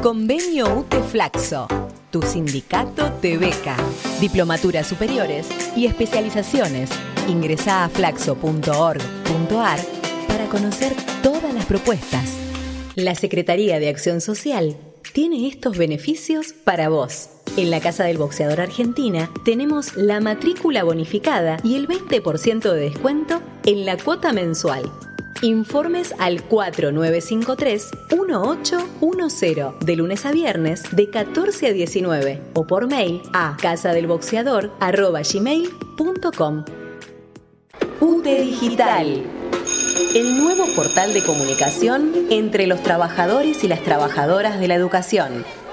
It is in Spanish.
Convenio UTE Flaxo. Tu sindicato te beca. Diplomaturas superiores y especializaciones. Ingresá a flaxo.org.ar para conocer todas las propuestas. La Secretaría de Acción Social tiene estos beneficios para vos. En la Casa del Boxeador Argentina tenemos la matrícula bonificada y el 20% de descuento en la cuota mensual. Informes al 4953-1810 de lunes a viernes de 14 a 19 o por mail a casadelboxeador@gmail.com. UTE Digital, el nuevo portal de comunicación entre los trabajadores y las trabajadoras de la educación.